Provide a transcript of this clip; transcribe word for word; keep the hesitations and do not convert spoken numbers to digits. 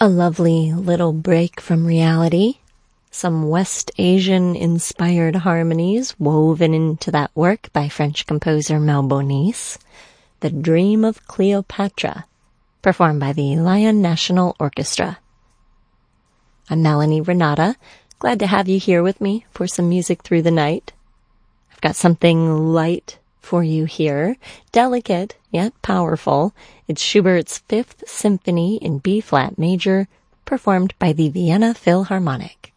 A lovely little break from reality. Some West Asian-inspired harmonies woven into that work by French composer Mel Bonis. The Dream of Cleopatra, performed by the Lyon National Orchestra. I'm Melanie Renata. Glad to have you here with me for some music through the night. I've got something light for you here, delicate yet powerful. It's Schubert's Fifth Symphony in B-flat major, performed by the Vienna Philharmonic.